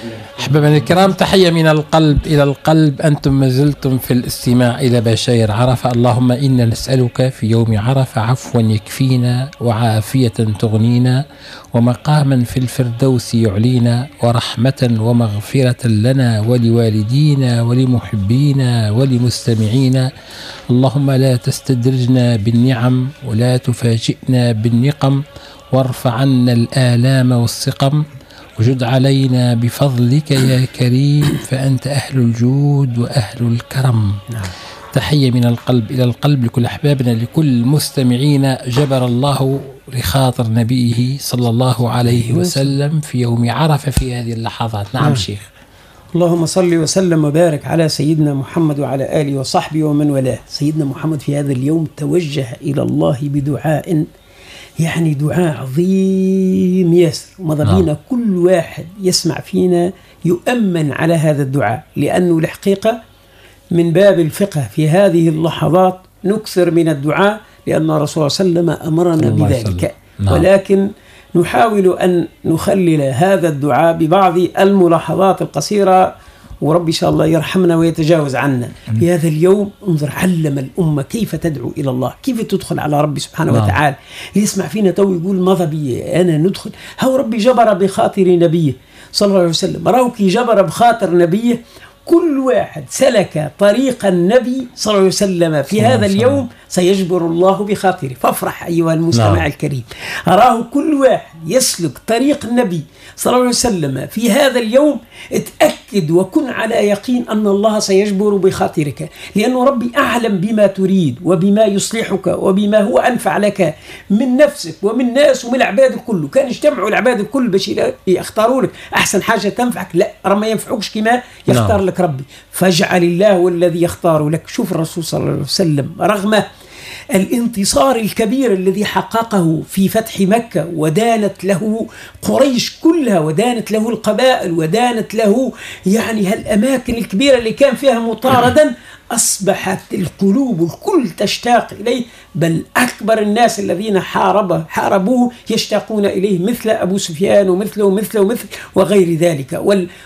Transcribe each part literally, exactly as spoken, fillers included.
أحبابنا الكرام، تحية من القلب إلى القلب. أنتم ما زلتم في الاستماع إلى بشاير عرفة. اللهم إنا نسألك في يوم عرفة عفوا يكفينا، وعافية تغنينا، ومقاما في الفردوس يعلينا، ورحمة ومغفرة لنا ولوالدينا ولمحبينا ولمستمعينا. اللهم لا تستدرجنا بالنعم ولا تفاجئنا بالنقم، وارفع عنا الآلام والسقم، وجد علينا بفضلك يا كريم، فأنت أهل الجود وأهل الكرم. نعم. تحية من القلب إلى القلب لكل أحبابنا، لكل مستمعين. جبر الله لخاطر نبيه صلى الله عليه وسلم في يوم عرفة في هذه اللحظات. نعم, نعم. شيخ. اللهم صل وسلم وبارك على سيدنا محمد وعلى آله وصحبه ومن والاه. سيدنا محمد في هذا اليوم توجه إلى الله بدعاء، يعني دعاء عظيم ياسر، وماذا بينا نعم. كل واحد يسمع فينا يؤمن على هذا الدعاء، لأنه الحقيقة من باب الفقه في هذه اللحظات نكثر من الدعاء، لأن الرسول صلى الله عليه وسلم أمرنا بذلك. نعم. ولكن نحاول أن نخلل هذا الدعاء ببعض الملاحظات القصيرة، ورب إن شاء الله يرحمنا ويتجاوز عنا. في هذا اليوم انظر، علم الأمة كيف تدعو إلى الله، كيف تدخل على ربي سبحانه نعم. وتعالى. يسمع فينا تو يقول ماذا بي أنا ندخل، هو ربي جبر بخاطر نبيه صلى الله عليه وسلم، راوكي جبر بخاطر نبيه. كل واحد سلك طريق النبي صلى الله عليه وسلم في هذا اليوم سيجبر الله بخاطره. فافرح أيها المستمع نعم. الكريم، أراه كل واحد يسلك طريق النبي صلى الله عليه وسلم في هذا اليوم، اتأكد وكن على يقين أن الله سيجبر بخاطرك، لأنه ربي أعلم بما تريد وبما يصلحك وبما هو أنفع لك من نفسك ومن ناس ومن العباد الكل. كان يجتمعوا العباد الكل باش يختاروا لك أحسن حاجة تنفعك، لا رما ينفعوكش كما يختار نعم. لك ربي. فاجعل الله الذي يختار لك. شوف الرسول صلى الله عليه وسلم رغم الانتصار الكبير الذي حققه في فتح مكة، ودانت له قريش كلها، ودانت له القبائل، ودانت له يعني هالأماكن الكبيرة اللي كان فيها مطاردا، أصبحت القلوب الكل تشتاق إليه، بل أكبر الناس الذين حاربه حاربوه يشتاقون إليه، مثل أبو سفيان ومثله ومثله ومثل وغير ذلك،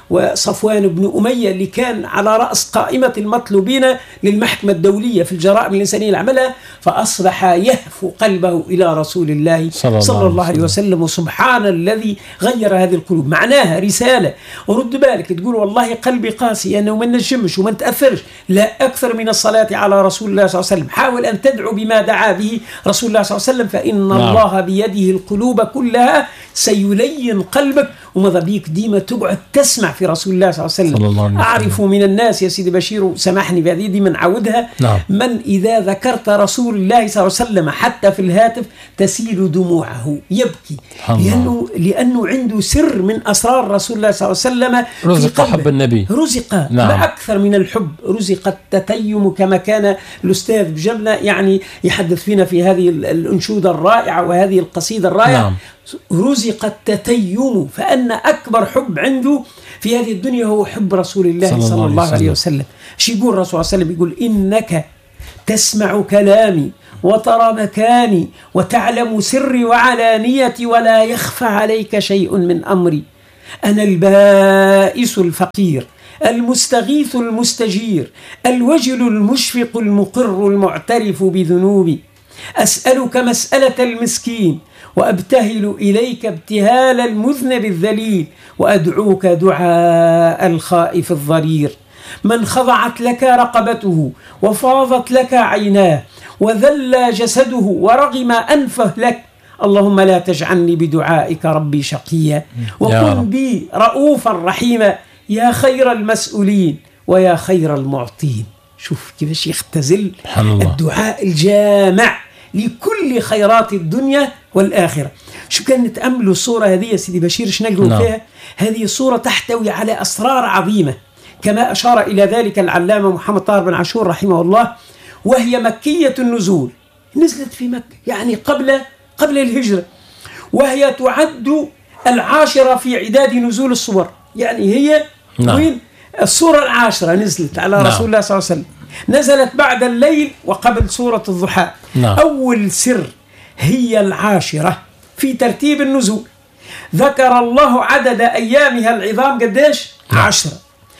وصفوان بن أمية اللي كان على رأس قائمة المطلوبين للمحكمة الدولية في الجرائم الإنسانية العملة، فأصبح يهفو قلبه إلى رسول الله صلى, صلى الله عليه وسلم. وسبحان الذي غير هذه القلوب. معناها رسالة، ورد بالك تقول والله قلبي قاسي أنه ما نجمش وما نتأثرش، لا، أكثر من الصلاة على رسول الله صلى الله عليه وسلم. حاول أن تدعو بما دعا به رسول الله صلى الله عليه وسلم، فإن نعم. الله بيده القلوب كلها، سيلين قلبك. وماذا بيك ديما تقعد تسمع في رسول الله صلى الله عليه وسلم. الله عليه أعرف من الناس يا سيدي بشير، سامحني بهذه ديما نعودها نعم. من إذا ذكرت رسول الله صلى الله عليه وسلم حتى في الهاتف تسيل دموعه، يبكي، لأنه, لأنه عنده سر من أسرار رسول الله صلى الله عليه وسلم. رزق حب النبي، رزق نعم. ما أكثر من الحب، رزق التتيم كما كان الأستاذ بجملة يعني يحدث فينا في هذه الأنشودة الرائعة وهذه القصيدة الرائعة نعم. رزق التتيم، فأن أكبر حب عنده في هذه الدنيا هو حب رسول الله صلى, صلى الله عليه وسلم. شو يقول الرسول صلى الله عليه وسلم؟ يقول إنك تسمع كلامي وترى مكاني وتعلم سري وعلانيتي، ولا يخفى عليك شيء من أمري. أنا البائس الفقير المستغيث المستجير الوجل المشفق المقر المعترف بذنوبي، أسألك مسألة المسكين وأبتهل إليك ابتهال المذنب الذليل، وأدعوك دعاء الخائف الضرير. من خضعت لك رقبته وفاضت لك عيناه وذل جسده ورغم أنفه لك، اللهم لا تجعلني بدعائك ربي شقيا، وكن بي رؤوفا رحيما، يا خير المسؤولين ويا خير المعطين. شوف كيفاش يختزل الدعاء الجامع لكل خيرات الدنيا والآخرة. شو كان نتأملوا الصورة هذه يا سيدي بشير، شنقلوا فيها؟ هذه الصورة تحتوي على أسرار عظيمة، كما أشار إلى ذلك العلامة محمد طاهر بن عاشور رحمه الله، وهي مكية النزول، نزلت في مكة يعني قبل قبل الهجرة، وهي تعد العاشرة في عداد نزول الصور، يعني هي نعم. وين الصورة العاشرة نزلت على نعم. رسول الله صلى الله عليه وسلم، نزلت بعد الليل وقبل سورة الضحى نعم. أول سر هي العاشرة في ترتيب النزول، ذكر الله عدد أيامها العظام قديش؟ عشرة.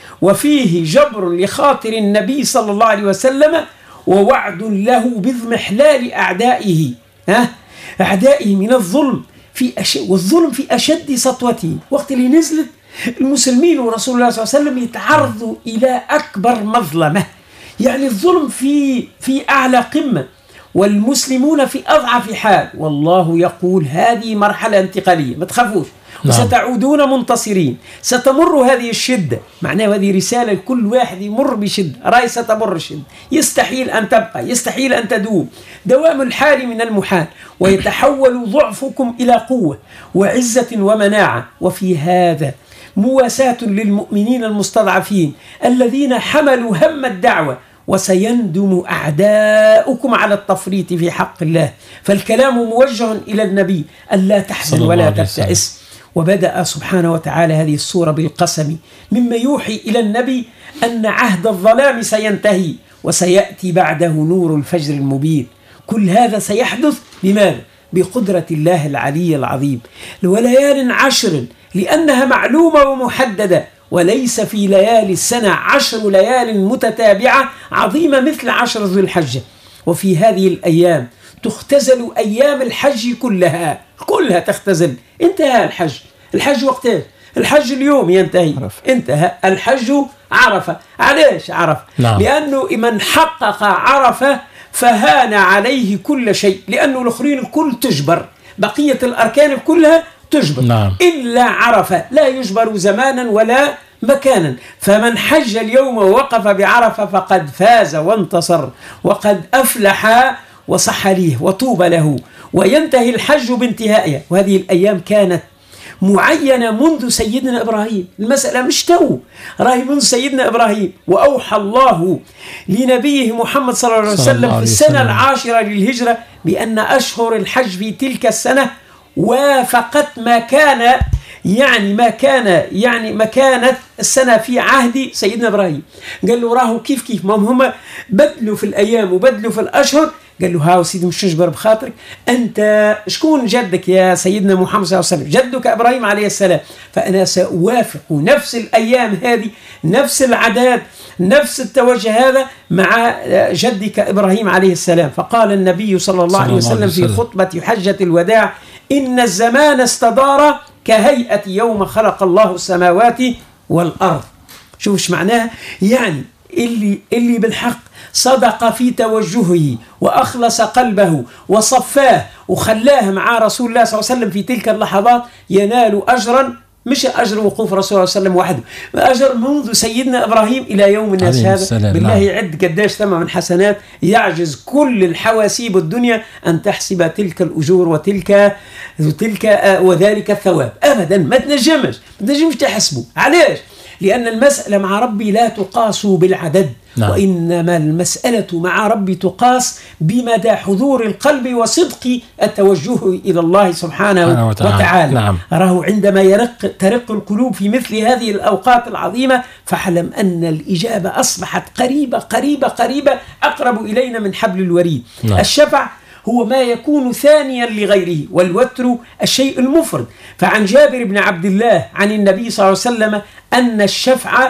وفيه جبر لخاطر النبي صلى الله عليه وسلم ووعد له باضمحلال أعدائه، ها؟ أعدائه من الظلم في أش... والظلم في أشد سطوته. وقت اللي نزلت المسلمين ورسول الله صلى الله عليه وسلم يتعرضوا إلى أكبر مظلمة، يعني الظلم في في أعلى قمة والمسلمون في أضعف حال. والله يقول هذه مرحلة انتقالية، ما تخافوش، وستعودون منتصرين. ستمر هذه الشدة، معناه هذه رسالة لكل واحد يمر بشدة، راي ستمر شدة، يستحيل أن تبقى، يستحيل أن تدوم، دوام الحال من المحال، ويتحول ضعفكم إلى قوة وعزة ومناعة. وفي هذا مواساة للمؤمنين المستضعفين الذين حملوا هم الدعوة، وسيندم أعداؤكم على التفريط في حق الله. فالكلام موجه إلى النبي ألا تحزن ولا تبتئس. وبدأ سبحانه وتعالى هذه السورة بالقسم، مما يوحي إلى النبي أن عهد الظلام سينتهي وسيأتي بعده نور الفجر المبين. كل هذا سيحدث بماذا؟ بقدرة الله العلي العظيم. وليال عشر لأنها معلومة ومحددة، وليس في ليالي السنة عشر ليال متتابعة عظيمة مثل عشر ذو الحجة. وفي هذه الأيام تختزل أيام الحج كلها، كلها تختزل. انتهى الحج. الحج وقته؟ الحج اليوم ينتهي. عرف. انتهى الحج عرفة. علاش عرفة؟ نعم. لأنه من حقق عرفة فهان عليه كل شيء، لأنه الآخرين الكل تجبر، بقية الأركان كلها تجبر. نعم. إلا عرفة لا يجبر زمانا ولا مكانا. فمن حج اليوم ووقف بعرفة فقد فاز وانتصر وقد أفلح وصح ليه وطوبى له. وينتهي الحج بانتهائها. وهذه الأيام كانت معينة منذ سيدنا إبراهيم. المسألة مش تو، راهي منذ سيدنا إبراهيم. وأوحى الله لنبيه محمد صلى الله عليه وسلم في السنة العاشرة للهجرة بأن أشهر الحج في تلك السنة وافقت ما كان يعني ما كان يعني ما كانت السنة في عهد سيدنا إبراهيم. قال له راهو كيف كيف ما هم بدلوا في الأيام وبدلوا في الأشهر. قال له هاو سيدي مش تجبر بخاطرك، أنت شكون جدك يا سيدنا محمد صلى الله عليه وسلم؟ جدك إبراهيم عليه السلام. فأنا سأوافق نفس الأيام هذه، نفس العادات، نفس التوجه هذا مع جدك إبراهيم عليه السلام. فقال النبي صلى الله عليه وسلم في خطبة حجة الوداع: إن الزمان استدار كهيئة يوم خلق الله السماوات والأرض. شوف ايش معناها؟ يعني اللي اللي بالحق صدق في توجهه وأخلص قلبه وصفاه وخلاه مع رسول الله صلى الله عليه وسلم في تلك اللحظات ينال أجرا، مش أجر وقوف رسول الله صلى الله عليه وسلم وحده، أجر منذ سيدنا إبراهيم إلى يوم الناس هذا. بالله يعد قداش ثم من حسنات يعجز كل الحواسيب الدنيا أن تحسب تلك الأجور وتلك وتلك وذلك الثواب أبدا. ما تنجمش ما تنجمش تحسبه. علاش؟ لأن المسألة مع ربي لا تقاس بالعدد. نعم. وإنما المسألة مع ربي تقاس بمدى حضور القلب وصدق التوجه إلى الله سبحانه وتعالى, وتعالى. نعم. راه عندما يرق ترق القلوب في مثل هذه الأوقات العظيمة فاعلم أن الإجابة أصبحت قريبة قريبة قريبة، أقرب إلينا من حبل الوريد. نعم. الشفع هو ما يكون ثانيا لغيره، والوتر الشيء المفرد. فعن جابر بن عبد الله عن النبي صلى الله عليه وسلم أن الشفع